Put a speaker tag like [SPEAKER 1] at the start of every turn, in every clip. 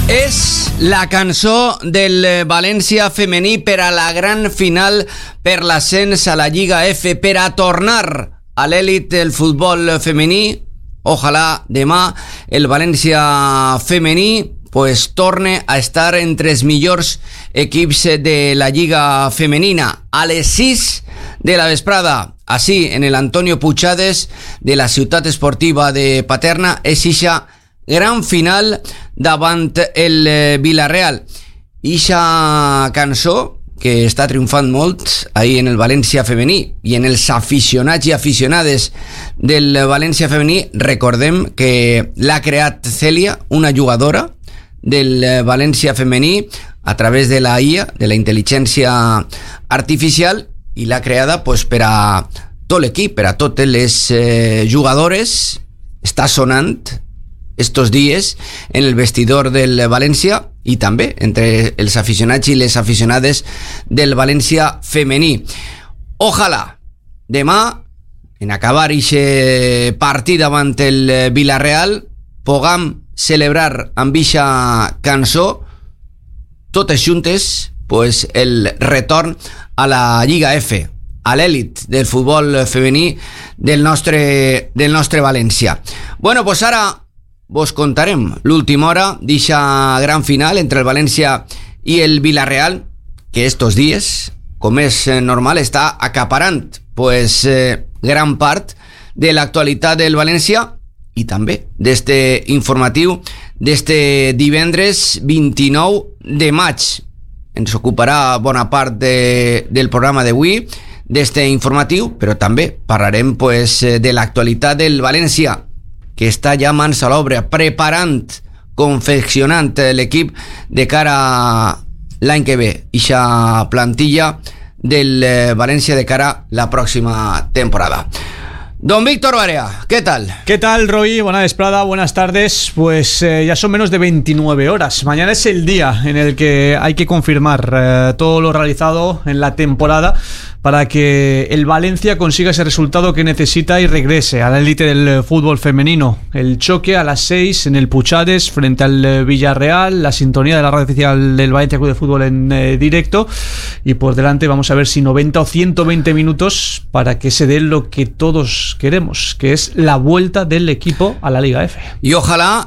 [SPEAKER 1] És la cançó del València femení per a la gran final per l'ascens a la Lliga F, per a tornar a l'èlit del futbol femení. Ojalà demà el València femení pues torne a estar entre els millors equips de la Lliga femenina a les 6 de la vesprada, així en el Antonio Puigades de la ciutat esportiva de Paterna. És ixa gran final davant el Villarreal. Ixa cançó que està triomfant molt ahí en el València femení i en els aficionats i aficionades del València femení. Recordem que l'ha creat Cèlia, una jugadora del València femení, a través de la IA, de la intel·ligència artificial, i l'ha creada pues, per a tot l'equip, per a totes les jugadores. Està sonant estos dies en el vestidor del València i també entre els aficionats i les aficionades del València femení. Ojalà demà, en acabar ixe partit davant el Villarreal, puguem celebrar amb ixa cançó totes juntes pues, el retorn a la Lliga F, a l'èlit del futbol femení del nostre València. Bueno, pues ara vos contarem l'última hora d'eixa gran final entre el València i el Villarreal, que estos dies, com és normal, està acaparant pues, gran part de l'actualitat del València i també d'este informatiu d'este divendres 29 de maig. Ens ocuparà bona part del programa d'avui, d'este informatiu, però també parlarem pues, de l'actualitat del València, que està ja mans a l'obra, preparant, confeccionant l'equip de cara a l'any que ve, ixa plantilla del València de cara a la pròxima temporada. Don Víctor Barea, ¿qué tal?
[SPEAKER 2] ¿Qué tal, Roy? Buena desplada, buenas tardes. Pues ya son menos de 29 horas. Mañana es el día en el que hay que confirmar todo lo realizado en la temporada para que el Valencia consiga ese resultado que necesita y regrese a la élite del fútbol femenino. El choque a las 6 en el Puigades frente al Villarreal, la sintonía de la radio oficial del Valencia Club de Fútbol en directo, y por delante vamos a ver si 90 o 120 minutos para que se dé lo que todos queremos, que es la vuelta del equipo a la Liga F.
[SPEAKER 1] I ojalà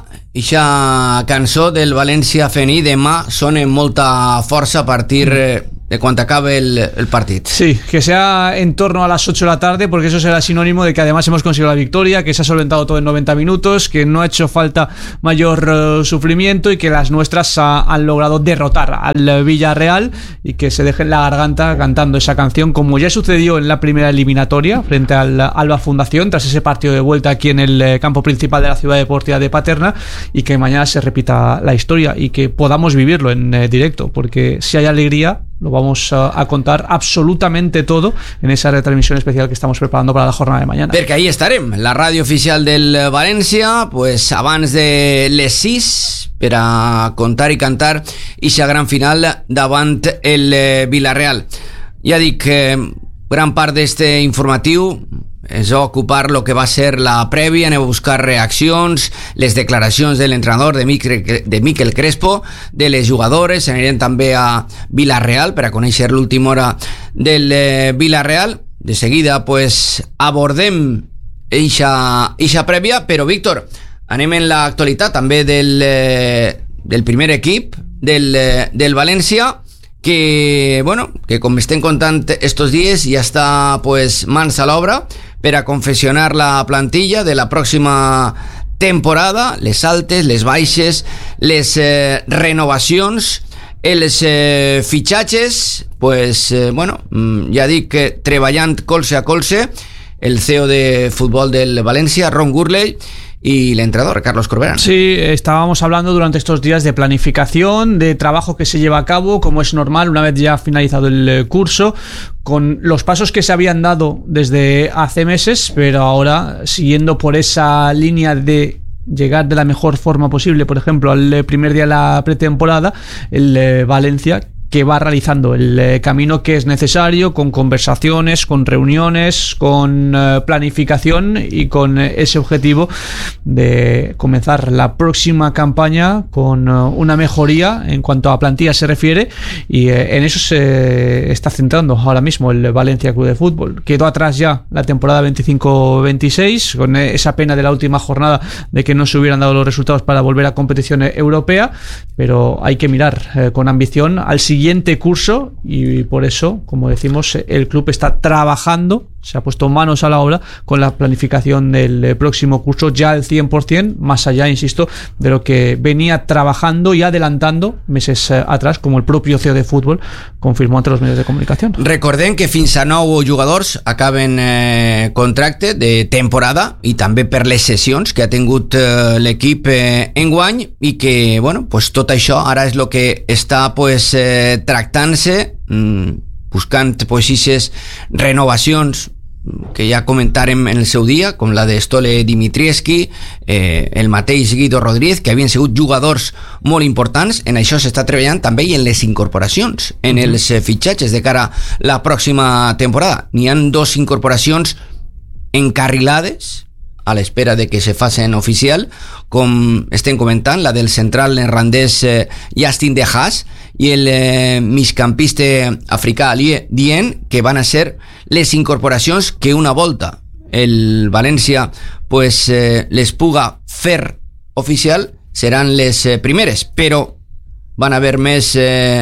[SPEAKER 1] ixa cançó del València femení demà sona amb molta força a partir de cuando acabe el partido.
[SPEAKER 2] Sí, que sea en torno a las 8 de la tarde, porque eso será sinónimo de que además hemos conseguido la victoria, que se ha solventado todo en 90 minutos, que no ha hecho falta mayor sufrimiento y que las nuestras han logrado derrotar al Villarreal y que se dejen la garganta cantando esa canción, como ya sucedió en la primera eliminatoria frente al Alba Fundación, tras ese partido de vuelta aquí en el campo principal de la ciudad deportiva de Paterna, y que mañana se repita la historia y que podamos vivirlo en directo, porque si hay alegría lo vamos a contar absolutamente todo en esa retransmisión especial que estamos preparando para la jornada de mañana.
[SPEAKER 1] Perquè ahí estarem, la ràdio oficial del València, pues abans de les 6 per a contar i cantar ixa gran final davant el Villarreal. Ja dic, gran part d'este informatiu es va ocupar lo que va ser la prèvia, anem a buscar reaccions, les declaracions de l'entrenador de Miquel Crespo, de les jugadores, anirem també a Villarreal per a conèixer l'última hora del Villarreal. De seguida pues abordem eixa prèvia, però Víctor, anem en l'actualitat també del primer equip del València, que, bueno, que com estem contant estos dies ja està pues mans a l'obra per a confeccionar la plantilla de la pròxima temporada, les altes, les baixes, les renovacions, els fitxatges, pues, bueno, ja dic que treballant colze a colze el CEO de futbol del València, Ron Gurley, y el entrenador, Carlos Corberán.
[SPEAKER 2] Sí, estábamos hablando durante estos días de planificación, de trabajo que se lleva a cabo, como es normal, una vez ya finalizado el curso, con los pasos que se habían dado desde hace meses, pero ahora siguiendo por esa línea de llegar de la mejor forma posible, por ejemplo, al primer día de la pretemporada, el Valencia que va realizando el camino que es necesario, con conversaciones, con reuniones, con planificación y con ese objetivo de comenzar la próxima campaña con una mejoría en cuanto a plantilla se refiere, y en eso se está centrando ahora mismo el Valencia Club de Fútbol. Quedó atrás ya la temporada 25-26 con esa pena de la última jornada de que no se hubieran dado los resultados para volver a competición europea, pero hay que mirar con ambición al siguiente curso, y por eso, como decimos, el club está trabajando, se ha puesto manos a la obra con la planificación del próximo curso ya al 100%, más allá, insisto, de lo que venía trabajando y adelantando meses atrás, como el propio CEO de fútbol confirmó ante los medios de comunicación.
[SPEAKER 1] Recordem que fins a 9 jugadors acaben contracte de temporada, i també per les sessions que ha tingut l'equip enguany, i que, bueno, pues tot això ara és el que està pues tractant-se, buscant pues aquestes renovacions que ja comentarem en el seu dia, com la de Stole Dimitrievski, el mateix Guido Rodríguez, que havien sigut jugadors molt importants. En això s'està treballant també, i en les incorporacions, en els fitxatges de cara a la pròxima temporada. N'hi han 2 incorporacions encarrilades a l'espera de que se facin oficial, com estem comentant, la del central neerlandès Justin De Haas i el migcampista africà Ali Dien, que van a ser les incorporacions que una volta el València pues les puga fer oficial seran les primeres, però van haver més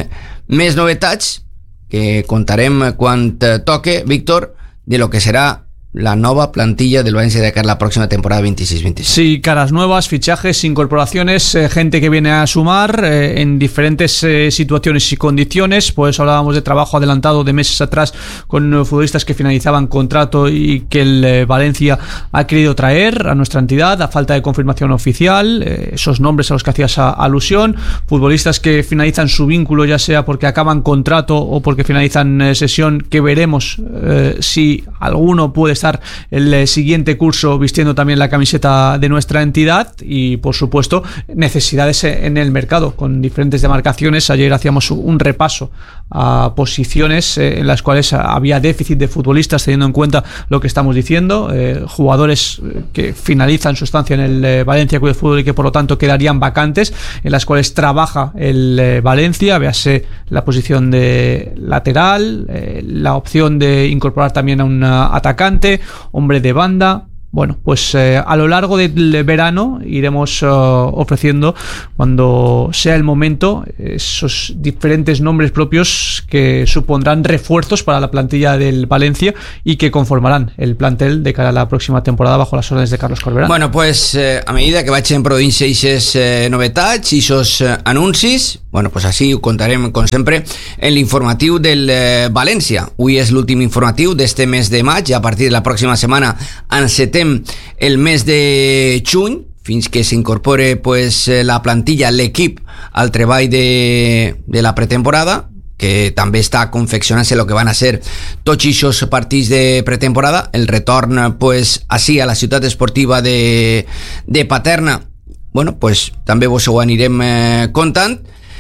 [SPEAKER 1] novetats que contarem quan toque, Víctor, de lo que será la nueva plantilla del Valencia de cara a la próxima temporada 26-27.
[SPEAKER 2] Sí, caras nuevas, fichajes, incorporaciones, gente que viene a sumar en diferentes situaciones y condiciones. Por eso hablábamos de trabajo adelantado de meses atrás con futbolistas que finalizaban contrato y que el Valencia ha querido traer a nuestra entidad a falta de confirmación oficial, esos nombres a los que hacías alusión, futbolistas que finalizan su vínculo ya sea porque acaban contrato o porque finalizan sesión, que veremos si alguno puede estar el siguiente curso vistiendo también la camiseta de nuestra entidad. Y por supuesto necesidades en el mercado con diferentes demarcaciones. Ayer hacíamos un repaso a posiciones en las cuales había déficit de futbolistas, teniendo en cuenta lo que estamos diciendo, jugadores que finalizan su estancia en el Valencia Club de Fútbol y que por lo tanto quedarían vacantes, en las cuales trabaja el Valencia. Véase la posición de lateral, la opción de incorporar también a un atacante, hombre de banda. Bueno, pues a lo largo del verano iremos ofreciendo, cuando sea el momento, esos diferentes nombres propios que supondrán refuerzos para la plantilla del Valencia y que conformarán el plantel de cara a la próxima temporada bajo las órdenes de Carlos Corberán.
[SPEAKER 1] Bueno, pues a medida que vagin produint-se aquestes novetats i aquests anuncis, bueno, pues així ho contarem, com sempre, en l'informatiu del València. Avui és l'últim informatiu d'este mes de maig, i a partir de la pròxima setmana encetem el mes de juny, fins que s'incorpore pues la plantilla, l'equip, al treball de la pretemporada, que també està confeccionant-se el que van a ser tots aquests partits de pretemporada, el retorn pues així a la ciutat esportiva de Paterna. Bueno, pues també vos ho anirem contant.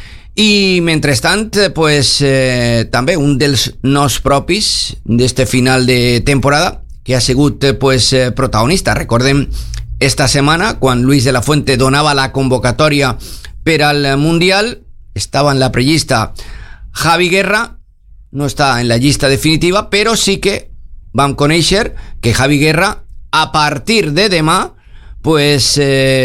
[SPEAKER 1] I mentrestant, pues també un dels noms propis d'este final de temporada, que ha sigut pues protagonista. Recordem esta setmana quan Luis de la Fuente donava la convocatòria per al Mundial, estava en la prellista Javi Guerra, no està en la llista definitiva, però sí que vam conèixer que Javi Guerra a partir de demà pues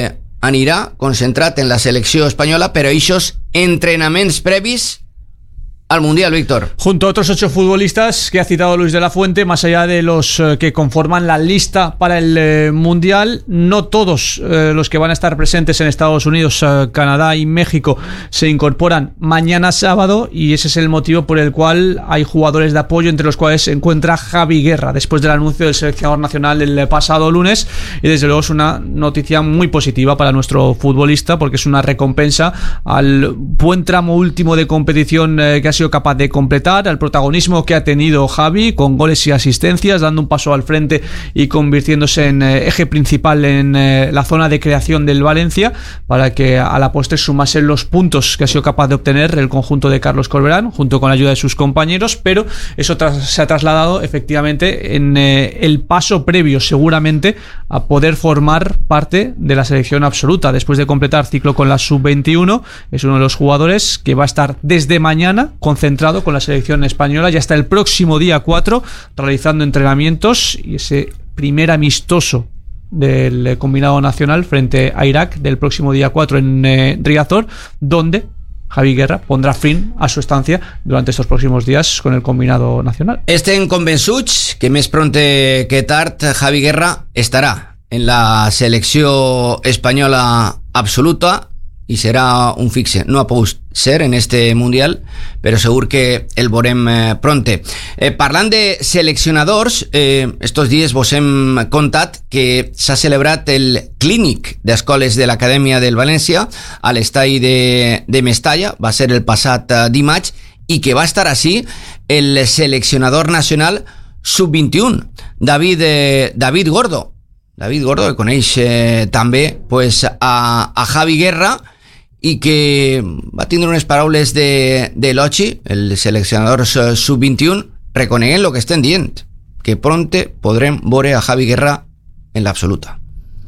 [SPEAKER 1] anirà concentrat en la selecció espanyola, però aquests entrenaments previs al Mundial, Víctor.
[SPEAKER 2] Junto a otros 8 futbolistas que ha citado Luis de la Fuente, más allá de los que conforman la lista para el Mundial, no todos los que van a estar presentes en Estados Unidos, Canadá y México se incorporan mañana sábado, y ese es el motivo por el cual hay jugadores de apoyo, entre los cuales se encuentra Javi Guerra, después del anuncio del seleccionador nacional el pasado lunes. Y desde luego es una noticia muy positiva para nuestro futbolista, porque es una recompensa al buen tramo último de competición que ha sido capaz de completar, el protagonismo que ha tenido Javi con goles y asistencias, dando un paso al frente y convirtiéndose en eje principal en la zona de creación del Valencia, para que a la postre sumasen los puntos que ha sido capaz de obtener el conjunto de Carlos Corberán junto con la ayuda de sus compañeros, pero eso se ha trasladado efectivamente en el paso previo seguramente a poder formar parte de la selección absoluta. Después de completar ciclo con la sub-21, es uno de los jugadores que va a estar desde mañana concentrado con la selección española y hasta el próximo día 4 realizando entrenamientos, y ese primer amistoso del combinado nacional frente a Irak del próximo día 4 en Riazor, donde Javi Guerra pondrà fin a su estancia durante estos próximos días con el combinado nacional.
[SPEAKER 1] Estem convençuts que més pronte que tard Javi Guerra estarà en la selecció espanyola absoluta y será un fixe. No ha pogut ser en este Mundial, però segur que el veurem pronte. Parlant de seleccionadors, estos dies vos hem contat que s'ha celebrat el clínic d'escoles de l'Acadèmia del València a l'estadi de Mestalla, va ser el passat dimarts, i que va estar així el seleccionador nacional sub-21, David Gordo. David Gordo, que coneix també pues, a Javi Guerra, i que va tindre unes paraules d'elogi, el seleccionador sub-21, reconeguent el que estem dient, que pronte podrem veure a Javi Guerra en l'absoluta.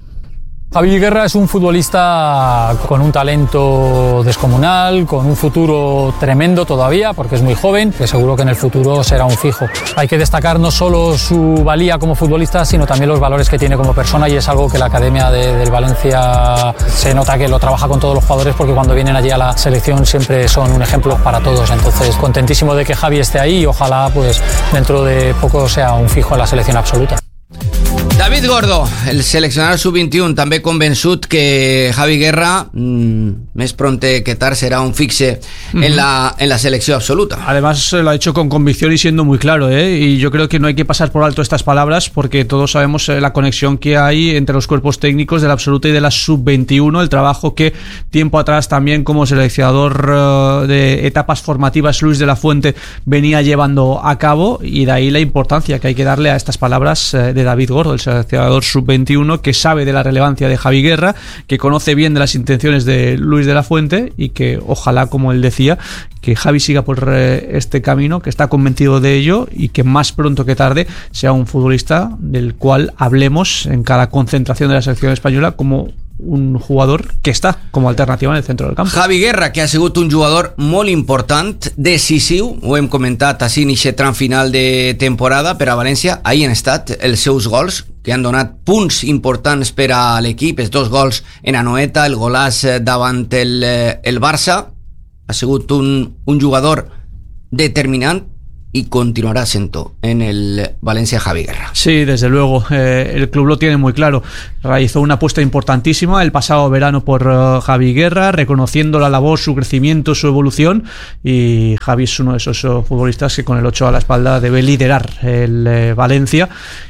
[SPEAKER 3] Javi Guerra es un futbolista con un talento descomunal, con un futuro tremendo todavía, porque es muy joven, que seguro que en el futuro será un fijo. Hay que destacar no solo su valía como futbolista, sino también los valores que tiene como persona, y es algo que la Academia del Valencia se nota que lo trabaja con todos los jugadores, porque cuando vienen allí a la selección siempre son un ejemplo para todos. Entonces, contentísimo de que Javi esté ahí y ojalá pues dentro de poco sea un fijo en la selección absoluta.
[SPEAKER 1] David Gordo, el seleccionador sub-21, també convençut que Javi Guerra més pronte que tard será un fixe en la selección absoluta.
[SPEAKER 2] Además lo ha hecho con convicción y siendo muy claro, y yo creo que no hay que pasar por alto estas palabras, porque todos sabemos la conexión que hay entre los cuerpos técnicos de la absoluta y de la sub-21, el trabajo que tiempo atrás también como seleccionador de etapas formativas Luis de la Fuente venía llevando a cabo, y de ahí la importancia que hay que darle a estas palabras de David Gordo, el seleccionador sub-21, que sabe de la relevancia de Javi Guerra, que conoce bien de las intenciones de Luis de la Fuente, y que ojalá, como él decía, que Javi siga por este camino, que está convencido de ello, y que más pronto que tarde sea un futbolista del cual hablemos en cada concentración de la selección española como un jugador que està com a alternativa en el centre del camp.
[SPEAKER 1] Javi Guerra, que ha sigut un jugador molt important, decisiu, ho hem comentat així en aquest tram final de temporada per a València. Ahí han estat els seus gols, que han donat punts importants per a l'equip, els 2 gols en Anoeta, el golàs davant el Barça. Ha sigut un jugador determinant y continuará siendo en el Valencia Javi Guerra.
[SPEAKER 2] Sí, desde luego, el club lo tiene muy claro. Realizó una apuesta importantísima el pasado verano por Javi Guerra, reconociendo la labor, su crecimiento, su evolución, y Javi es uno de esos futbolistas que con el 8 a la espalda debe liderar el Valencia.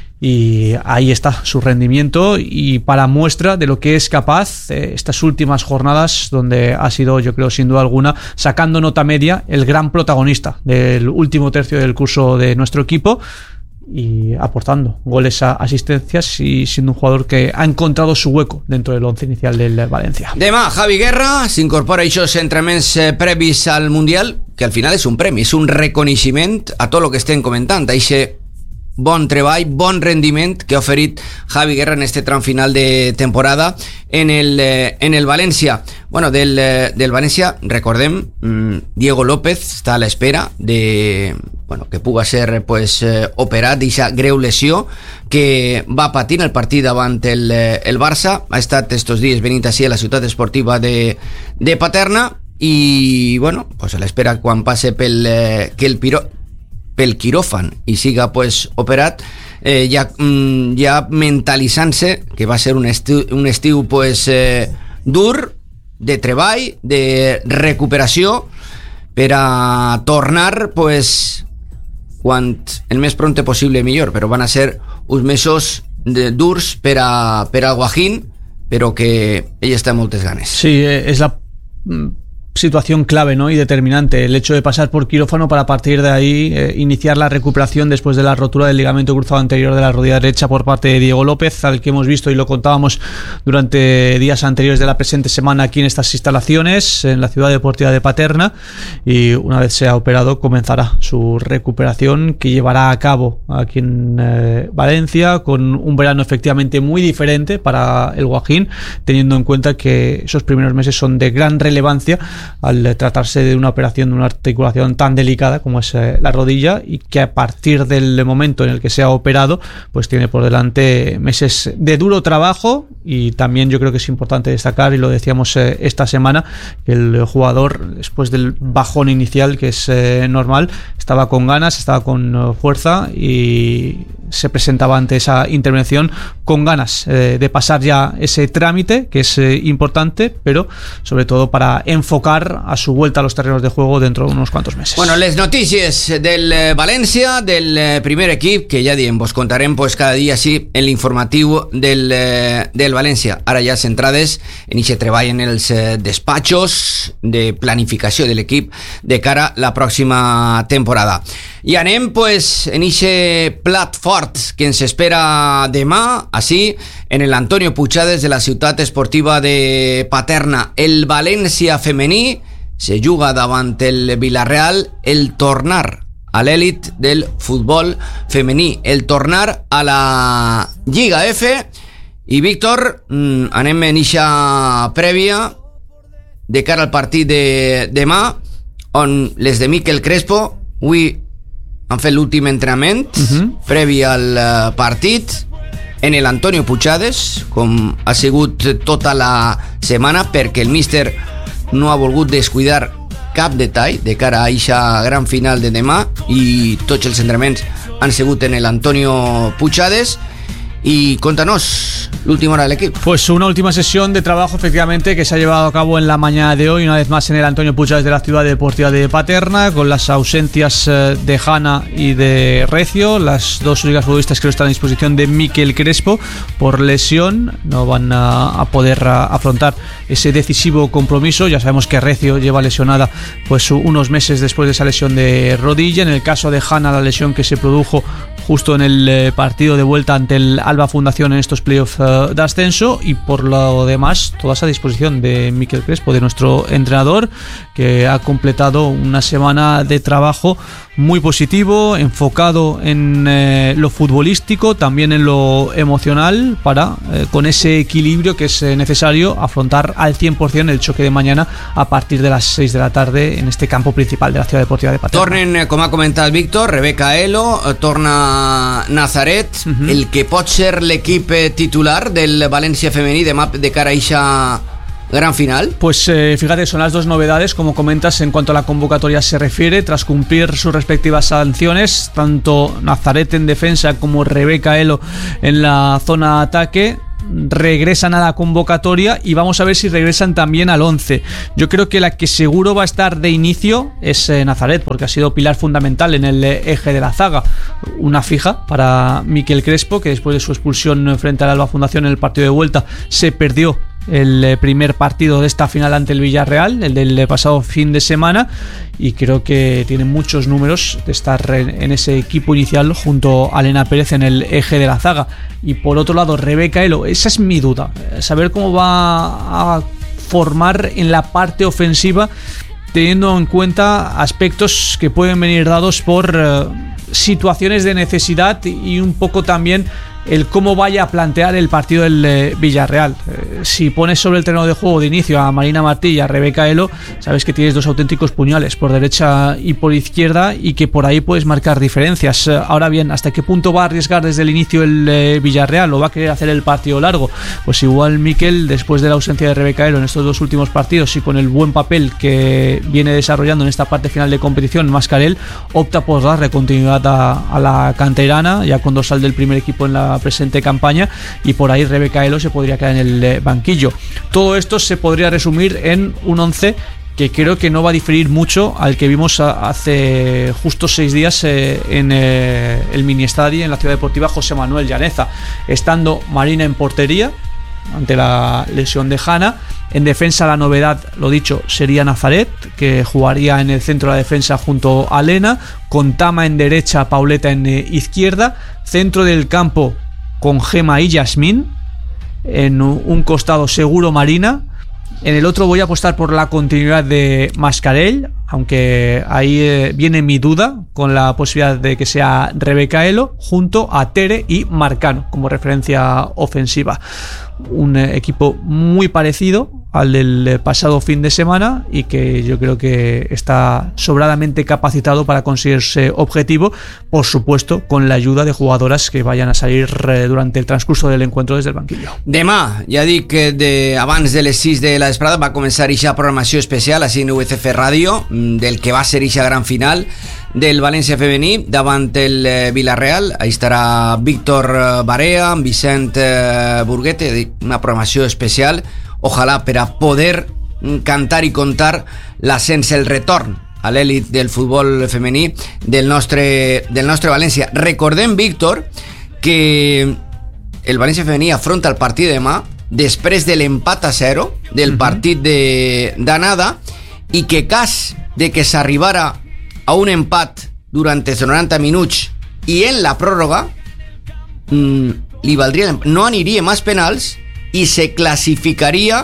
[SPEAKER 2] Y ahí está su rendimiento, y para muestra de lo que es capaz estas últimas jornadas, donde ha sido, yo creo, sin duda alguna, sacando nota media, el gran protagonista del último tercio del curso de nuestro equipo, y aportando goles, a asistencias, y siendo un jugador que ha encontrado su hueco dentro del once inicial del Valencia.
[SPEAKER 1] Demà Javi Guerra s'incorpora a aquests entrenaments previs al Mundial, que al final és un premi, és un reconeixement a tot el que estem comentant, a aquest bon treball, bon rendiment que ha oferit Javi Guerra en este tram final de temporada en el València. Bueno, del València, recordem, Diego López està a l'espera de que puga ser operat d'aquesta greu lesió que va patir en el partit davant el Barça. Ha estat estos dies venint així a la ciutat esportiva de Paterna, i a l'espera quan passe pel quiròfan i siga operat, ja mentalitzant-se que va ser un estiu dur de treball, de recuperació, per a tornar quan el més pronte possible millor, però van a ser uns mesos durs per al Guajín, però que ell està amb moltes ganes.
[SPEAKER 2] Sí, és la situación clave, ¿no? Y determinante, el hecho de pasar por quirófano para a partir de ahí iniciar la recuperación después de la rotura del ligamento cruzado anterior de la rodilla derecha por parte de Diego López, al que hemos visto y lo contábamos durante días anteriores de la presente semana aquí en estas instalaciones en la ciudad deportiva de Paterna, y una vez sea operado comenzará su recuperación, que llevará a cabo aquí en Valencia, con un verano efectivamente muy diferente para el Guajín, teniendo en cuenta que esos primeros meses son de gran relevancia al tratarse de una operación de una articulación tan delicada como es la rodilla, y que a partir del momento en el que se ha operado pues tiene por delante meses de duro trabajo. Y también yo creo que es importante destacar, y lo decíamos esta semana, que el jugador, después del bajón inicial que es normal, estaba con ganas, estaba con fuerza y se presentaba ante esa intervención con ganas de pasar ya ese trámite, que es importante, pero sobre todo para enfocar a su vuelta a los terrenos de juego dentro de unos cuantos meses.
[SPEAKER 1] Bueno, les noticias del València, del primer equip, que ja diem, vos contarem pues, cada dia sí en l'informatiu del València. Ara ja centrades en aquest treball en els despatxos de planificació de l'equip de cara a la pròxima temporada. I anem pues, en aquest plat fort que ens espera demà, així, en el Antonio Puigades de la ciutat esportiva de Paterna. El València femení se juga davant el Villarreal, el tornar a l'èlit del futbol femení, el tornar a la Lliga F. I Víctor, anem en eixa prèvia de cara al partit de demà, on les de Miquel Crespo avui han fet l'últim entrenament previ al partit en el Antonio Puigades, com ha sigut tota la setmana, perquè el míster no ha volgut descuidar cap detall de cara a eixa gran final de demà, i tots els entrenaments han sigut en el Antonio Puigades. Y contanos la última hora del equipo.
[SPEAKER 2] Pues una última sesión de trabajo efectivamente que se ha llevado a cabo en la mañana de hoy, una vez más en el Antonio Puigades de la ciudad deportiva de Paterna, con las ausencias de Hanna y de Recio, las dos únicas futbolistas que no están a disposición de Miquel Crespo por lesión. No van a poder afrontar ese decisivo compromiso. Ya sabemos que Recio lleva lesionada pues unos meses después de esa lesión de rodilla. En el caso de Hanna, la lesión que se produjo justo en el partido de vuelta ante el Alba Fundación en estos playoffs de ascenso. Y por lo demás, todas a disposición de Miquel Crespo, de nuestro entrenador, que ha completado una semana de trabajo muy positivo, enfocado en lo futbolístico, también en lo emocional, para con ese equilibrio que es necesario afrontar al 100% el choque de mañana a partir de las 6 de la tarde en este campo principal de la ciudad deportiva de Paterna.
[SPEAKER 1] Tornen, com ha comentat Víctor, Rebeca Elo, torna Nazaret, el que pot ser l'equip titular del València femení de cara a eixa gran final.
[SPEAKER 2] Pues fíjate, son las dos novedades, como comentas, en cuanto a la convocatoria se refiere. Tras cumplir sus respectivas sanciones, tanto Nazaret en defensa como Rebeca Elo en la zona de ataque regresan a la convocatoria, y vamos a ver si regresan también al 11. Yo creo que la que seguro va a estar de inicio es Nazaret, porque ha sido pilar fundamental en el eje de la zaga, una fija para Miquel Crespo, que después de su expulsión frente al Alba Fundación en el partido de vuelta se perdió el primer partido de esta final ante el Villarreal, el del pasado fin de semana, y creo que tiene muchos números de estar en ese equipo inicial junto a Elena Pérez en el eje de la zaga. Y por otro lado, Rebeca Elo, esa es mi duda, saber cómo va a formar en la parte ofensiva, teniendo en cuenta aspectos que pueden venir dados por situaciones de necesidad, y un poco también el cómo vaya a plantear el partido del Villarreal. Si pones sobre el terreno de juego de inicio a Marina Martí y a Rebeca Elo, sabes que tienes dos auténticos puñales por derecha y por izquierda, y que por ahí puedes marcar diferencias. Ahora bien, ¿hasta qué punto va a arriesgar desde el inicio el Villarreal, o va a querer hacer el partido largo? Pues igual Miquel, después de la ausencia de Rebeca Elo en estos dos últimos partidos, y con el buen papel que viene desarrollando en esta parte final de competición, Mascarell opta por darle continuidad a la canterana, ya con dorsal del primer equipo en la presente campaña, y por ahí Rebeca Elo se podría quedar en el banquillo. Todo esto se podría resumir en un 11 que creo que no va a diferir mucho al que vimos hace justo 6 días en el mini estadio en la ciudad deportiva José Manuel Llaneza, estando Marina en portería ante la lesión de Hanna, En defensa, la novedad, lo dicho, sería Nazaret, que jugaría en el centro de la defensa junto a Lena, con Tama en derecha, Pauleta en izquierda, centro del campo con Gema y Yasmín, en un costado Seguro Marina, en el otro voy a apostar por la continuidad de Mascarell, aunque ahí viene mi duda con la posibilidad de que sea Rebeca Elo junto a Tere y Marcano como referencia ofensiva. Un equipo muy parecido al del pasado fin de semana y que yo creo que está sobradamente capacitado para conseguir ese objetivo, por supuesto con la ayuda de jugadoras que vayan a salir durante el transcurso del encuentro desde el banquillo.
[SPEAKER 1] Demà, ja dic que abans de les 6 de la vesprada va començar ixa programació especial així en UCF Ràdio del que va ser ixa gran final del València femení davant el Villarreal. Ahí estarà Víctor Barea, Vicent Burguete, una programació especial, ojalà per a poder cantar i contar l'ascens, el retorn a l'èlit del futbol femení del nostre València. Recordem, Víctor, que el València femení afronta el partit de demà després de l'empat a 0 del partit d'anada i que cas de que s'arribara a un empat durant els 90 minuts i en la pròrroga li valdria, no aniria més penals y se clasificaría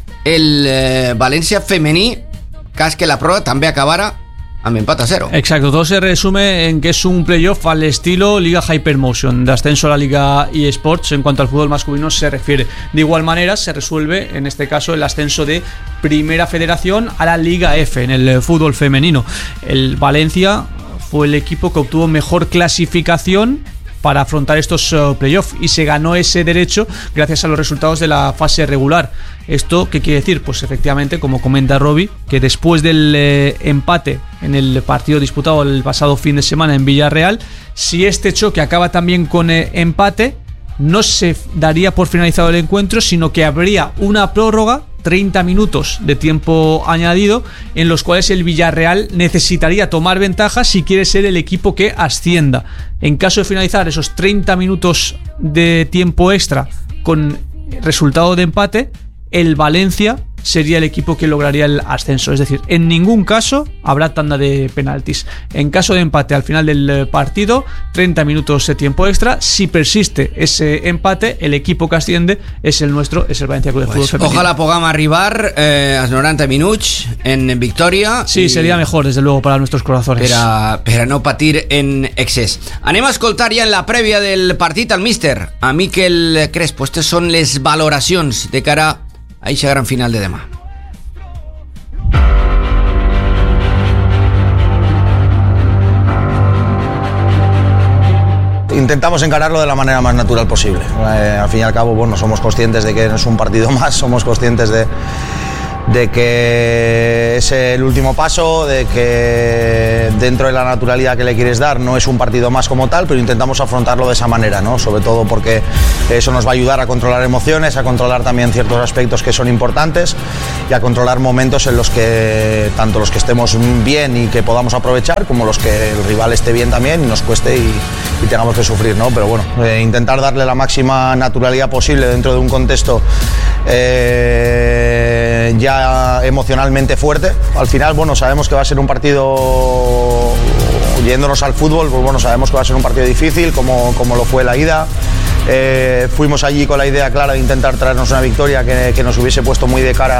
[SPEAKER 1] el Valencia femení cas que la prórroga també acabara amb empat a 0.
[SPEAKER 2] Exacto, todo se resume en que es un playoff al estilo Liga Hypermotion, de ascenso a la Liga eSports en cuanto al fútbol masculino se refiere. De igual manera se resuelve en este caso el ascenso de Primera Federación a la Liga F en el fútbol femenino. El Valencia fue el equipo que obtuvo mejor clasificación para afrontar estos playoffs y se ganó ese derecho gracias a los resultados de la fase regular. ¿Esto qué quiere decir? Pues efectivamente, como comenta Robbie, que después del empate en el partido disputado el pasado fin de semana en Villarreal, si este choque acaba también con empate, no se daría por finalizado el encuentro, sino que habría una prórroga, 30 minutos de tiempo añadido, en los cuales el Villarreal necesitaría tomar ventaja si quiere ser el equipo que ascienda. En caso de finalizar esos 30 minutos de tiempo extra con resultado de empate, el Valencia sería el equipo que lograría el ascenso. Es decir, en ningún caso habrá tanda de penaltis. En caso de empate al final del partido, 30 minutos de tiempo extra. Si persiste ese empate, el equipo que asciende es el nuestro, es el Valencia Club de Fútbol Femenino.
[SPEAKER 1] Ojalá puguem arribar als 90 minuts en victòria.
[SPEAKER 2] Sí, sería mejor, desde luego, para nuestros corazones.
[SPEAKER 1] Per a no patir en excés. Anem a escoltar ja en la prèvia del partit al míster, a Miquel Crespo. Aquestes són les valoracions de cara a aquesta gran final de demà.
[SPEAKER 4] Intentamos encararlo de la manera más natural posible. Al fin y al cabo, bueno, somos conscientes de que no es un partido más, somos conscientes de que es el último paso, de que dentro de la naturalidad que le quieres dar no es un partido más como tal, pero intentamos afrontarlo de esa manera, ¿no? Sobre todo porque eso nos va a ayudar a controlar emociones, a controlar también ciertos aspectos que son importantes y a controlar momentos en los que tanto los que estemos bien y que podamos aprovechar, como los que el rival esté bien también y nos cueste y tengamos que sufrir, ¿no? Pero bueno, intentar darle la máxima naturalidad posible dentro de un contexto ya emocionalmente fuerte. Al final, bueno, sabemos que va a ser un partido, yéndonos al fútbol, pues bueno, sabemos que va a ser un partido difícil, como lo fue la ida. Fuimos allí con la idea clara de intentar traernos una victoria que nos hubiese puesto muy de cara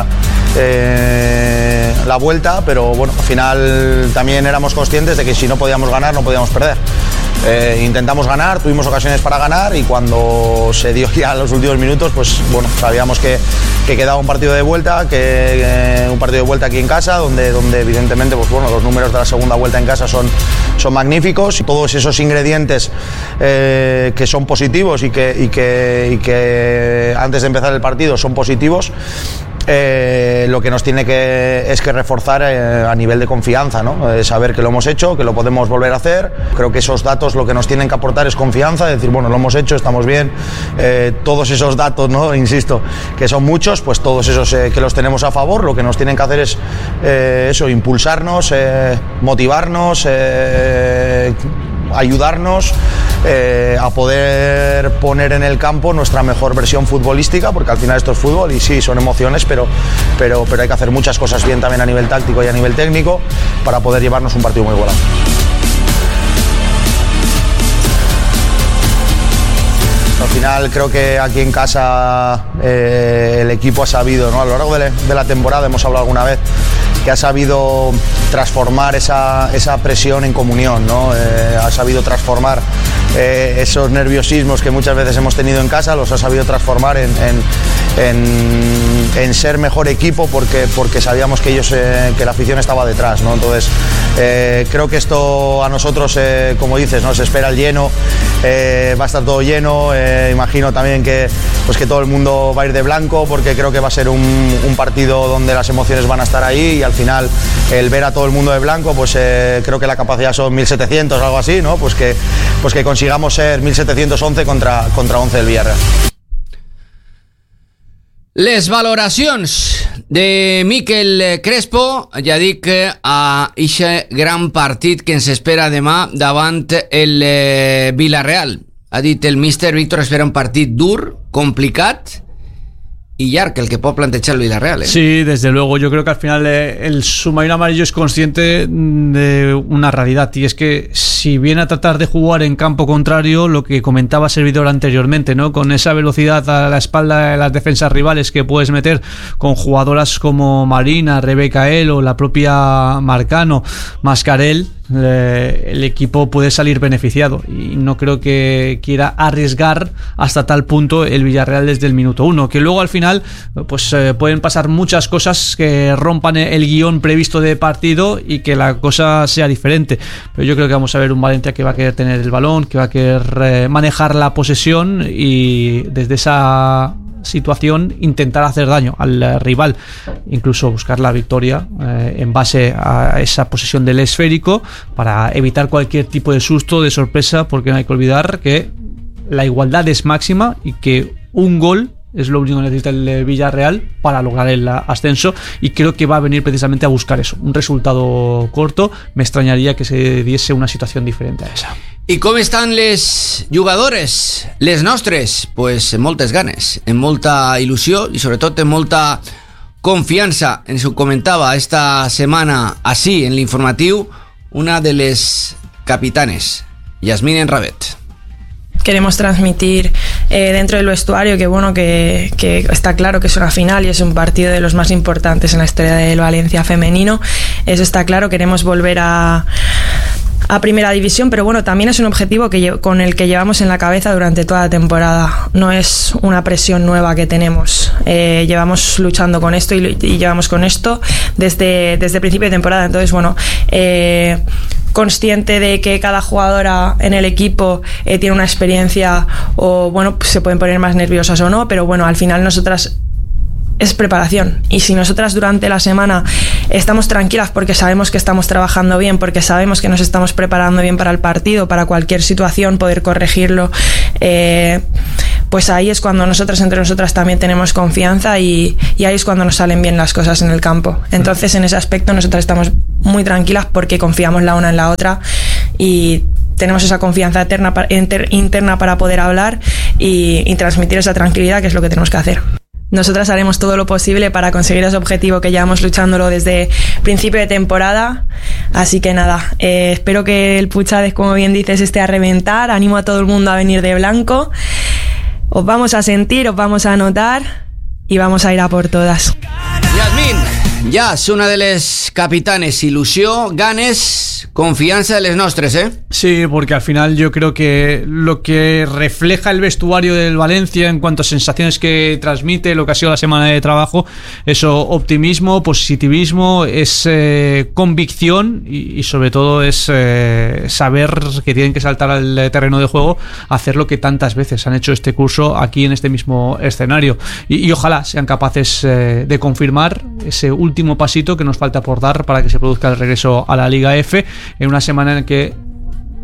[SPEAKER 4] la vuelta, pero bueno, al final también éramos conscientes de que si no podíamos ganar, no podíamos perder. Intentamos ganar, tuvimos ocasiones para ganar y cuando se dio ya los últimos minutos, pues bueno, sabíamos que quedaba un partido de vuelta, un partido de vuelta aquí en casa, donde evidentemente, pues bueno, los números de la segunda vuelta en casa son magníficos y todos esos ingredientes que son positivos y que antes de empezar el partido son positivos. Lo que nos tiene es que reforzar a nivel de confianza, ¿no? Saber que lo hemos hecho, que lo podemos volver a hacer. Creo que esos datos lo que nos tienen que aportar es confianza, decir, bueno, lo hemos hecho, estamos bien. Todos esos datos, ¿no? Insisto, que son muchos, pues todos esos que los tenemos a favor, lo que nos tienen que hacer es eso, impulsarnos, motivarnos, ayudarnos a poder poner en el campo nuestra mejor versión futbolística, porque al final esto es fútbol y sí, son emociones, pero hay que hacer muchas cosas bien también a nivel táctico y a nivel técnico para poder llevarnos un partido muy igualado. Al final creo que aquí en casa el equipo ha sabido, ¿no? A lo largo de la temporada hemos hablado alguna vez que ha sabido transformar esa presión en comunión, ¿no? Ha sabido transformar esos nerviosismos que muchas veces hemos tenido en casa, los ha sabido transformar en ser mejor equipo porque sabíamos que que la afición estaba detrás, ¿no? Entonces creo que esto a nosotros, como dices, ¿no? Se espera el lleno, va a estar todo lleno, imagino también que todo el mundo va a ir de blanco, porque creo que va a ser un partido donde las emociones van a estar ahí, y al final el ver a todo el mundo de blanco, pues creo que la capacidad son 1.700 o algo así, ¿no? Pues que consigamos ser 1.711 contra 11 del Villarreal.
[SPEAKER 1] Les valoracions de Miquel Crespo, ja dic, a ixe gran partit que ens espera demà davant el Villarreal. Ha dit el míster Víctor, espera un partit dur, complicat y llarg, el que puede plantear el Villarreal, ¿eh?
[SPEAKER 2] Sí, desde luego. Yo creo que al final el submarino amarillo es consciente de una realidad, y es que si viene a tratar de jugar en campo contrario, lo que comentaba Servidor anteriormente, ¿no? Con esa velocidad a la espalda de las defensas rivales que puedes meter con jugadoras como Marina, Rebeca El o la propia Marcano, Mascarell, el equipo puede salir beneficiado, y no creo que quiera arriesgar hasta tal punto el Villarreal desde el minuto 1, que luego al final pues pueden pasar muchas cosas que rompan el guión previsto de partido y que la cosa sea diferente. Pero yo creo que vamos a ver un Valencia que va a querer tener el balón, que va a querer manejar la posesión, y desde esa situación intentar hacer daño al rival, incluso buscar la victoria en base a esa posesión del esférico, para evitar cualquier tipo de susto, de sorpresa, porque no hay que olvidar que la igualdad es máxima y que un gol es lo único que necesita el Villarreal para lograr el ascenso, y creo que va a venir precisamente a buscar eso, un resultado corto. Me extrañaría que se diese una situación diferente a esa.
[SPEAKER 1] I com estan les jugadores, les nostres? Pues amb moltes ganes, amb molta il·lusió i sobretot amb molta confiança. Ens ho comentava esta setmana així en l'informatiu una de les capitanes, Yasmine Enrabet.
[SPEAKER 5] Queremos transmitir dentro del vestuario que bueno, que está claro que es una final y es un partido de los más importantes en la historia del Valencia femenino. Eso está claro. Queremos volver a primera división, pero bueno, también es un objetivo con el que llevamos en la cabeza durante toda la temporada. No es una presión nueva que tenemos. Llevamos luchando con esto y llevamos con esto desde el principio de temporada. Entonces, bueno, consciente de que cada jugadora en el equipo tiene una experiencia, o bueno, pues se pueden poner más nerviosas o no, pero bueno, al final nosotras es preparación, y si nosotras durante la semana estamos tranquilas porque sabemos que estamos trabajando bien, porque sabemos que nos estamos preparando bien para el partido, para cualquier situación poder corregirlo, pues ahí es cuando nosotras entre nosotras también tenemos confianza, y ahí es cuando nos salen bien las cosas en el campo. Entonces en ese aspecto nosotras estamos muy tranquilas porque confiamos la una en la otra y tenemos esa confianza interna para poder hablar y transmitir esa tranquilidad, que es lo que tenemos que hacer. Nosotras haremos todo lo posible para conseguir ese objetivo que llevamos luchándolo desde principio de temporada. Así que nada, espero que el Puchades, como bien dices, esté a reventar. Animo a todo el mundo a venir de blanco. Os vamos a sentir, os vamos a notar y vamos a ir a por todas.
[SPEAKER 1] Yasmín, ja és una de les capitanes. Il·lusió, ganes, confiança de les nostres, ¿eh?
[SPEAKER 2] Sí, porque al final yo creo que lo que refleja el vestuario del Valencia en cuanto a sensaciones que transmite, lo que ha sido la semana de trabajo, eso, optimismo, positivismo, es convicción y sobre todo es saber que tienen que saltar al terreno de juego, hacer lo que tantas veces han hecho este curso aquí en este mismo escenario, y ojalá sean capaces de confirmar ese último pasito que nos falta por dar para que se produzca el regreso a la Liga F, en una semana en que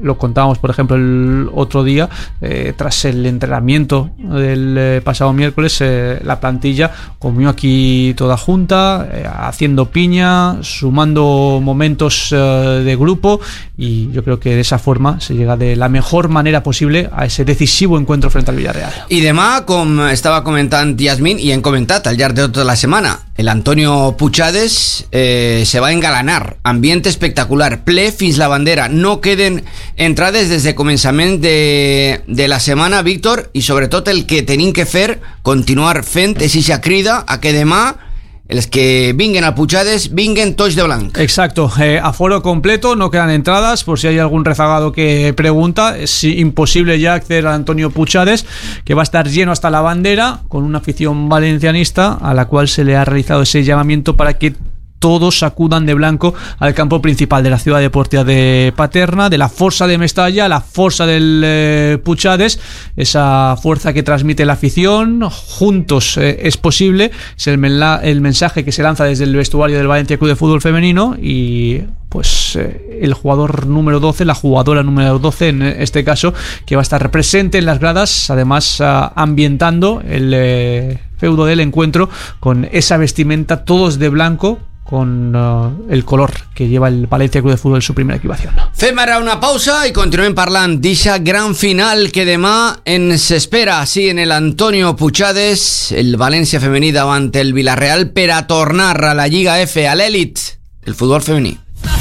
[SPEAKER 2] lo contábamos por ejemplo el otro día, tras el entrenamiento del pasado miércoles, la plantilla comió aquí toda junta, haciendo piña, sumando momentos de grupo, y yo creo que de esa forma se llega de la mejor manera posible a ese decisivo encuentro frente al Villarreal.
[SPEAKER 1] I demà, com estava comentant Yasmin i hem comentat al llarg de tota la setmana, el Antonio Puchades se va engalanar, ambient espectacular, ple fins la bandera, no queden entrades des de començament de la setmana, Víctor, i sobretot el que tenim que fer, continuar fent, és ixa crida a que demà els que vinguen al Puchades vinguen tots de blanc.
[SPEAKER 2] Exacto, aforo completo, no quedan entradas, por si hay algún rezagado que pregunta. Es imposible ya acceder a Antonio Puchades, que va a estar lleno hasta la bandera, con una afición valencianista a la cual se le ha realizado ese llamamiento para que todos acudan de blanco al campo principal de la ciudad deportiva de Paterna, de la Força de Mestalla, la Força del Puchades, esa fuerza que transmite la afición. Juntos es posible, es el mensaje que se lanza desde el vestuario del Valencia Club de Fútbol Femenino, y pues el jugador número 12, la jugadora número 12 en este caso, que va a estar presente en las gradas, además ambientando el feudo del encuentro con esa vestimenta, todos de blanco, con el color que lleva el Valencia Club de Fútbol en su primera equipación.
[SPEAKER 1] Fem ara una pausa i continuem parlant d'eixa gran final que demà ens espera, sí, en el Antonio Puchades, el València femení davant el Villarreal, per a tornar a la Lliga F, a l'èlit, el futbol femení.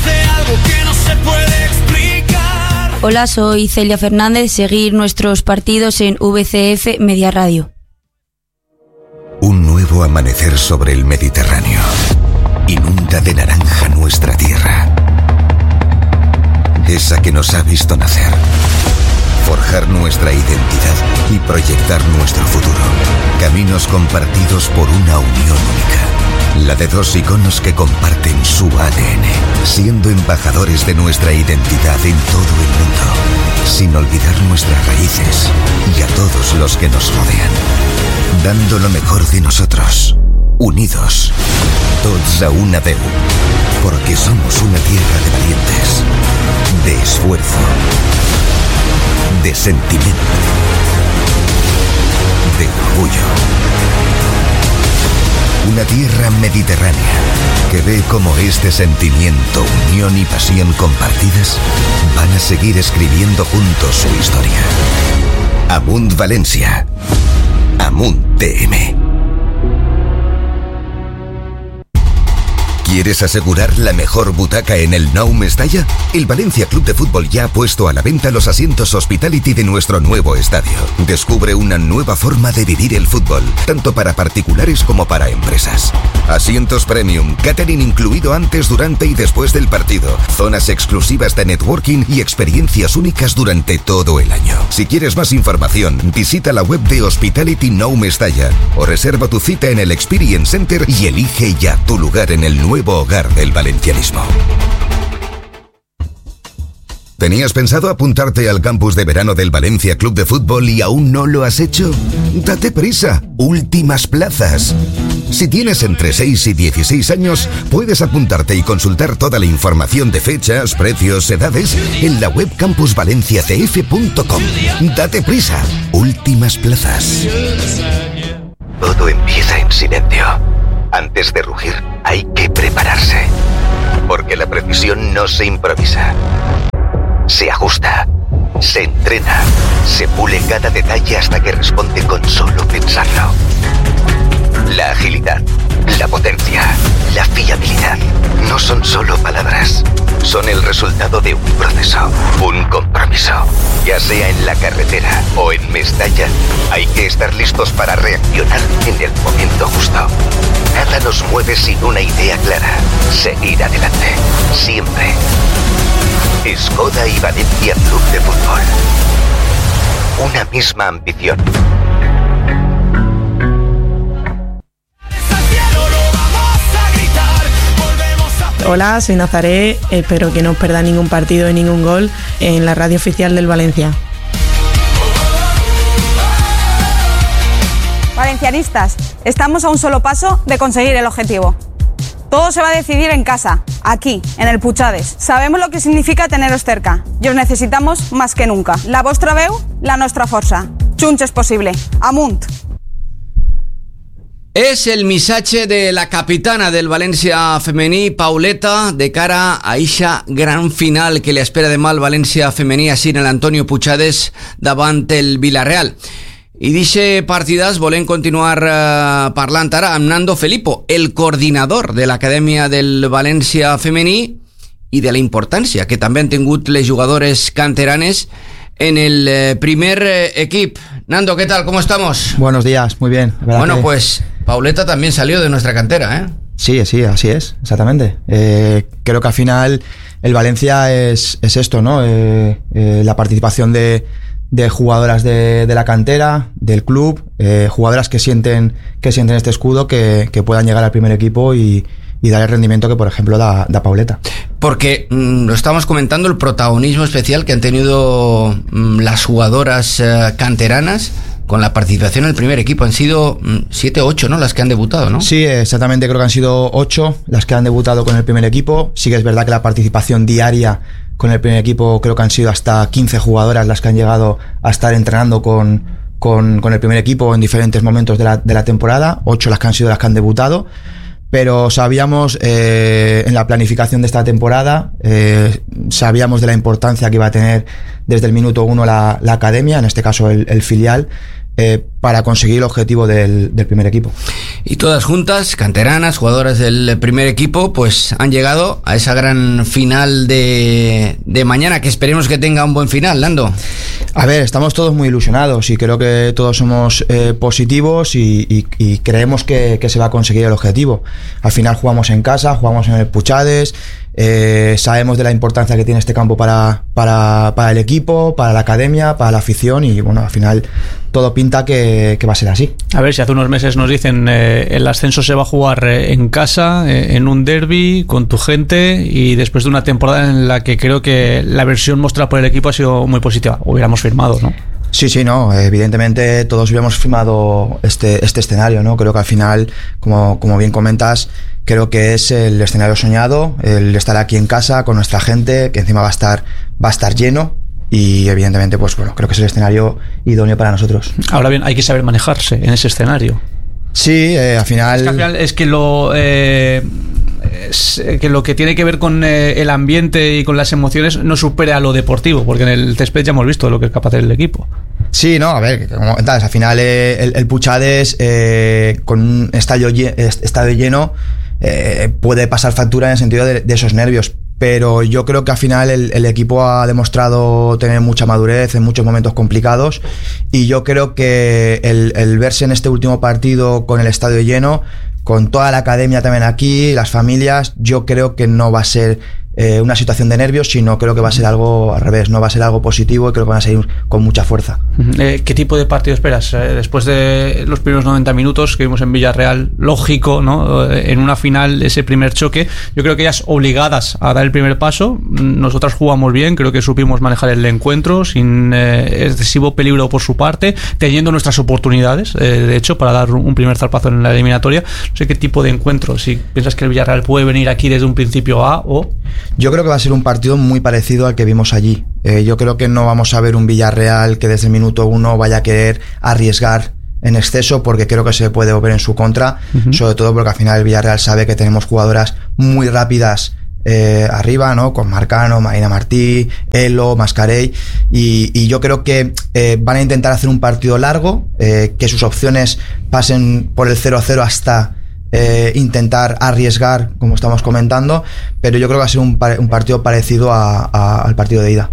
[SPEAKER 6] Hola, soy Celia Fernández. Seguir nuestros partidos en VCF Media Radio.
[SPEAKER 7] Un nuevo amanecer sobre el Mediterráneo. Inunda de naranja nuestra tierra, esa que nos ha visto nacer, forjar nuestra identidad y proyectar nuestro futuro. Caminos compartidos por una unión única, la de dos iconos que comparten su ADN, siendo embajadores de nuestra identidad en todo el mundo, sin olvidar nuestras raíces y a todos los que nos rodean, dando lo mejor de nosotros, unidos, tots a una veu, porque somos una tierra de valientes, de esfuerzo, de sentimiento, de orgullo. Una tierra mediterránea que ve como este sentimiento, unión y pasión compartidas van a seguir escribiendo juntos su historia. Amunt Valencia, Amunt TM. ¿Quieres asegurar la mejor butaca en el Nou Mestalla? El Valencia Club de Fútbol ya ha puesto a la venta los asientos Hospitality de nuestro nuevo estadio. Descubre una nueva forma de vivir el fútbol, tanto para particulares como para empresas. Asientos premium, catering incluido antes, durante y después del partido, zonas exclusivas de networking y experiencias únicas durante todo el año. Si quieres más información, visita la web de Hospitality Nou Mestalla o reserva tu cita en el Experience Center y elige ya tu lugar en el nuevo hogar del valencianismo. ¿Tenías pensado apuntarte al campus de verano del Valencia Club de Fútbol y aún no lo has hecho? ¡Date prisa! ¡Últimas plazas! Si tienes entre 6 y 16 años, puedes apuntarte y consultar toda la información de fechas, precios, edades en la web campusvalenciacf.com. ¡Date prisa! ¡Últimas plazas!
[SPEAKER 8] Todo empieza en silencio. Antes de rugir, hay que prepararse. Porque la precisión no se improvisa. Se ajusta, se entrena, se pule cada detalle hasta que responde con solo pensarlo. La agilidad, la potencia, la fiabilidad no son solo palabras. Son el resultado de un proceso, un compromiso. Ya sea en la carretera o en Mestalla, hay que estar listos para reaccionar en el momento justo. Nada nos mueve sin una idea clara. Seguir adelante, siempre. Skoda y Valencia Club de Fútbol. Una misma ambición.
[SPEAKER 5] Hola, soy Nazaré, espero que no os perdáis ningún partido y ningún gol en la radio oficial del Valencia.
[SPEAKER 9] Valencianistas, estamos a un solo paso de conseguir el objetivo. Todo se va a decidir en casa, aquí, en el Puigdàlets. Sabemos lo que significa teneros cerca y os necesitamos más que nunca. La vostra veu, la nostra força. Junts és possible. Amunt!
[SPEAKER 1] Es el missatge de la capitana del València femení, Pauleta, de cara a eixa gran final que li espera demà al València femení així en l'Antonio Puigdàlets davant el Villarreal. I d'eixe partidàs volem continuar parlant ara amb Nando Filippo, el coordinador de l'Acadèmia del València femení, i de la importància que també han tingut les jugadores canteranes en el primer equip. Nando, ¿qué tal? ¿Cómo estamos?
[SPEAKER 10] Buenos días, muy bien.
[SPEAKER 1] Bueno, pues Pauleta también salió de nuestra cantera, ¿eh?
[SPEAKER 10] Sí, así es, exactamente. Creo que al final el Valencia es esto, ¿no? La participación de jugadoras de la cantera, del club, jugadoras que sienten este escudo, que puedan llegar al primer equipo y dar el rendimiento que, por ejemplo, da Pauleta.
[SPEAKER 1] Porque lo estamos comentando, el protagonismo especial que han tenido las jugadoras canteranas con la participación en el primer equipo. Han sido 7 o 8, ¿no?, las que han debutado, ¿no?
[SPEAKER 10] Sí, exactamente, creo que han sido 8 las que han debutado con el primer equipo. Sí que es verdad que la participación diaria con el primer equipo, creo que han sido hasta 15 jugadoras las que han llegado a estar entrenando con el primer equipo en diferentes momentos de la temporada. 8 las que han sido las que han debutado. Pero sabíamos en la planificación de esta temporada, sabíamos de la importancia que iba a tener desde el minuto 1 la academia, en este caso el filial, para conseguir el objetivo del primer equipo.
[SPEAKER 1] Y todas juntas, canteranas, jugadoras del primer equipo, pues han llegado a esa gran final de mañana, que esperemos que tenga un buen final, Nando.
[SPEAKER 10] A ver, estamos todos muy ilusionados y creo que todos somos positivos y creemos que se va a conseguir el objetivo. Al final jugamos en casa, jugamos en el Puigdàlets, sabemos de la importancia que tiene este campo para el equipo, para la academia, para la afición, y bueno, al final todo pinta que va a ser así.
[SPEAKER 2] A ver, si hace unos meses nos dicen el ascenso se va a jugar en casa, en un derbi, con tu gente, y después de una temporada en la que creo que la versión mostrada por el equipo ha sido muy positiva, hubiéramos firmado, ¿no?
[SPEAKER 10] Sí, no, evidentemente todos hubiéramos firmado este escenario, ¿no? Creo que al final, como bien comentas, creo que es el escenario soñado, el estar aquí en casa con nuestra gente, que encima va a estar lleno. Y evidentemente, pues bueno, creo que es el escenario idóneo para nosotros.
[SPEAKER 2] Ahora bien, hay que saber manejarse en ese escenario.
[SPEAKER 10] Sí, al final...
[SPEAKER 2] Es que lo que tiene que ver con el ambiente y con las emociones no supera a lo deportivo, porque en el césped ya hemos visto lo que es capaz de hacer el equipo.
[SPEAKER 10] Sí, no, a ver, como comentas, al final el Puigdàlets con un estadio lleno puede pasar factura en el sentido de esos nervios. Pero yo creo que al final el equipo ha demostrado tener mucha madurez en muchos momentos complicados, y yo creo que el verse en este último partido con el estadio lleno, con toda la academia también aquí, las familias, yo creo que no va a ser una situación de nervios, sino creo que va a ser algo al revés, no va a ser algo positivo, y creo que van a seguir con mucha fuerza.
[SPEAKER 2] ¿Qué tipo de partido esperas? Después de los primeros 90 minutos que vimos en Villarreal, lógico, ¿no? En una final, ese primer choque, yo creo que ellas obligadas a dar el primer paso. Nosotras jugamos bien, creo que supimos manejar el encuentro sin excesivo peligro por su parte, teniendo nuestras oportunidades, de hecho, para dar un primer zarpazo en la eliminatoria. No sé qué tipo de encuentro, si piensas que el Villarreal puede venir aquí desde un principio A o...
[SPEAKER 10] Yo creo que va a ser un partido muy parecido al que vimos allí. Yo creo que no vamos a ver un Villarreal que desde el minuto 1 vaya a querer arriesgar en exceso, porque creo que se puede volver en su contra, sobre todo porque al final el Villarreal sabe que tenemos jugadoras muy rápidas arriba, ¿no? Con Marcano, Marina Martí, Elo, Mascarell, y yo creo que van a intentar hacer un partido largo, que sus opciones pasen por el 0-0 hasta intentar arriesgar, como estamos comentando, pero yo creo que va a ser un partido parecido al partido de ida.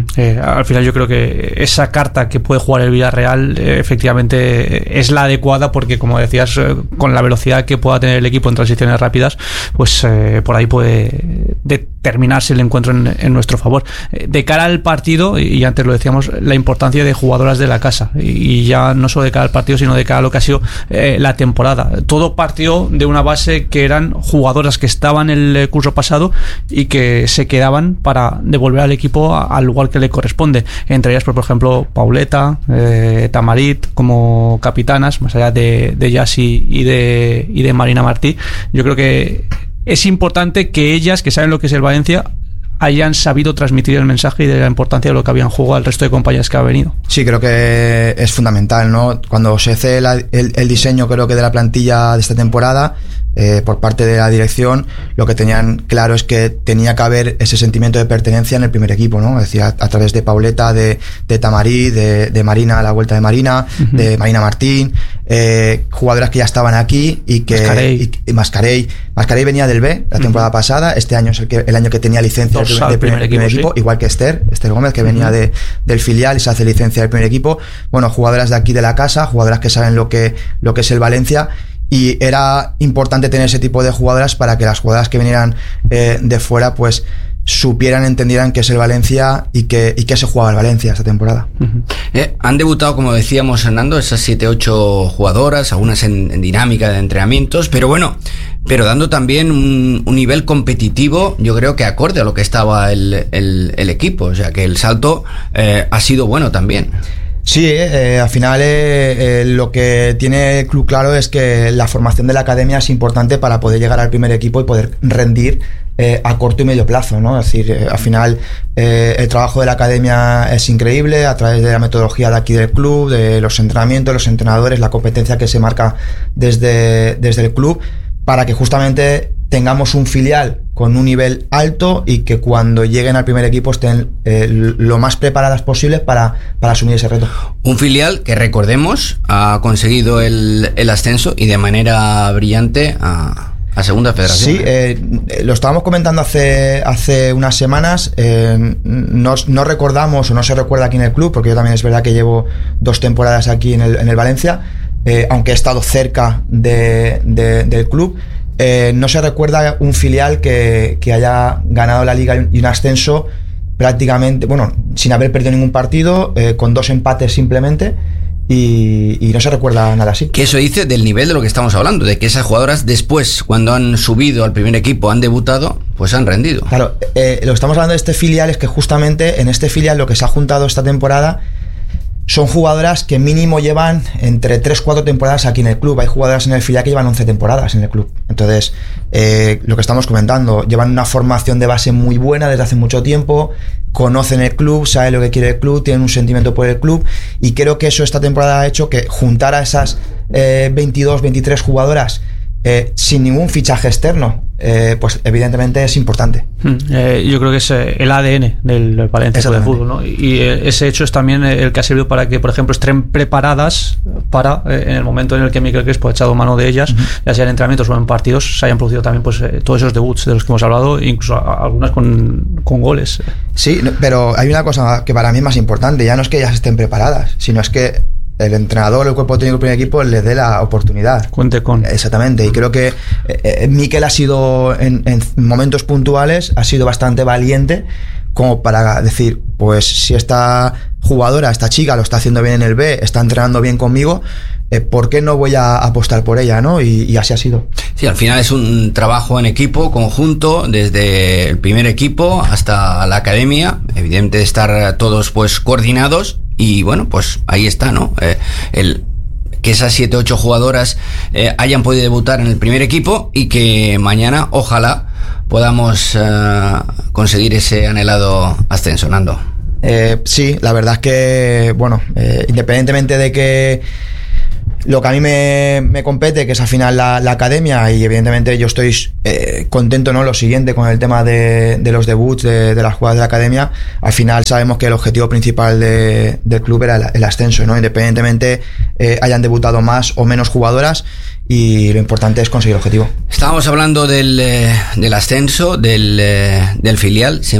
[SPEAKER 2] Al final yo creo que esa carta que puede jugar el Villarreal efectivamente es la adecuada, porque como decías, con la velocidad que pueda tener el equipo en transiciones rápidas, pues por ahí puede determinarse el encuentro en nuestro favor. De cara al partido, y antes lo decíamos, la importancia de jugadoras de la casa, y ya no solo de cara al partido, sino de cara a lo que ha sido la temporada. Todo partió de una base que eran jugadoras que estaban el curso pasado y que se quedaban para devolver al equipo al lugar que le corresponde, entre ellas por ejemplo Pauleta, Tamarit como capitanas, más allá de Yassi y de Marina Martí. Yo creo que es importante que ellas, que saben lo que es el Valencia, hayan sabido transmitir el mensaje y de la importancia de lo que habían jugado al resto de compañeros que ha venido.
[SPEAKER 10] Sí, creo que es fundamental, ¿no? Cuando se hace el diseño, creo que de la plantilla de esta temporada, por parte de la dirección, lo que tenían claro es que tenía que haber ese sentimiento de pertenencia en el primer equipo, ¿no? Es decir, a través de Pauleta, de Tamarí, de Marina, a la vuelta de Marina, de Marina Martín, jugadoras que ya estaban aquí y que Mascarey venía del B la temporada pasada. Este año es el año que tenía licencia del primer equipo, sí. Igual que Esther Gómez, que venía del filial y se hace licencia del primer equipo. Bueno, jugadoras de aquí de la casa, jugadoras que saben lo que es el Valencia. Y era importante tener ese tipo de jugadoras para que las jugadoras que vinieran de fuera pues supieran, entendieran qué es el Valencia y qué se jugaba el Valencia esta temporada.
[SPEAKER 1] Han debutado, como decíamos, Fernando, esas 7-8 jugadoras, algunas en dinámica de entrenamientos, pero dando también un nivel competitivo, yo creo que acorde a lo que estaba el equipo, o sea que el salto ha sido bueno también.
[SPEAKER 10] Sí, al final lo que tiene el club claro es que la formación de la academia es importante para poder llegar al primer equipo y poder rendir a corto y medio plazo, ¿no? Es decir, al final el trabajo de la academia es increíble a través de la metodología de aquí del club, de los entrenamientos, los entrenadores, la competencia que se marca desde el club, para que justamente tengamos un filial con un nivel alto y que cuando lleguen al primer equipo estén lo más preparadas posibles para asumir ese reto.
[SPEAKER 1] Un filial que, recordemos, ha conseguido el ascenso y de manera brillante a Segunda Federación.
[SPEAKER 10] Sí, lo estábamos comentando hace unas semanas. No recordamos o no se recuerda aquí en el club, porque yo también es verdad que llevo 2 temporadas aquí en el Valencia, aunque he estado cerca del club. No se recuerda un filial que haya ganado la liga y un ascenso prácticamente, sin haber perdido ningún partido, con 2 empates simplemente, y no se recuerda nada así.
[SPEAKER 1] Que eso dice del nivel de lo que estamos hablando, de que esas jugadoras después, cuando han subido al primer equipo, han debutado, pues han rendido.
[SPEAKER 10] Claro, lo que estamos hablando de este filial es que justamente en este filial lo que se ha juntado esta temporada son jugadoras que mínimo llevan entre 3-4 temporadas aquí en el club. Hay jugadoras en el filial que llevan 11 temporadas en el club. Entonces, lo que estamos comentando, llevan una formación de base muy buena desde hace mucho tiempo, conocen el club, saben lo que quiere el club, tienen un sentimiento por el club, y creo que eso esta temporada ha hecho que juntar a esas 22, 23 jugadoras sin ningún fichaje externo, pues evidentemente es importante.
[SPEAKER 2] Yo creo que es el ADN del Valencia de fútbol, ¿no? Y ese hecho es también el que ha servido para que, por ejemplo, estén preparadas para, en el momento en el que Miquel Crespo ha echado mano de ellas, ya sea en entrenamientos o en partidos, se hayan producido también pues todos esos debuts de los que hemos hablado, incluso algunas con goles.
[SPEAKER 10] Sí, pero hay una cosa que para mí es más importante, ya no es que ellas estén preparadas, sino es que el entrenador, el cuerpo técnico del primer equipo les dé la oportunidad.
[SPEAKER 2] Cuente con.
[SPEAKER 10] Exactamente, y creo que Miquel ha sido en momentos puntuales, ha sido bastante valiente como para decir, pues si esta jugadora, esta chica lo está haciendo bien en el B, está entrenando bien conmigo, ¿por qué no voy a apostar por ella, ¿no? Y así ha sido.
[SPEAKER 1] Sí, al final es un trabajo en equipo, conjunto, desde el primer equipo hasta la academia, evidente de estar todos pues coordinados. Y bueno, pues ahí está, ¿no? Que esas 7-8 jugadoras hayan podido debutar en el primer equipo y que mañana, ojalá, podamos conseguir ese anhelado ascenso, Nando.
[SPEAKER 10] Sí, la verdad es que, independientemente de que lo que a mí me compete, que es al final la academia, y evidentemente yo estoy contento, ¿no? Lo siguiente con el tema de los debuts de las jugadoras de la academia, al final sabemos que el objetivo principal del club era el ascenso, ¿no? Independientemente hayan debutado más o menos jugadoras, y lo importante es conseguir el objetivo.
[SPEAKER 1] Estábamos hablando del ascenso del filial.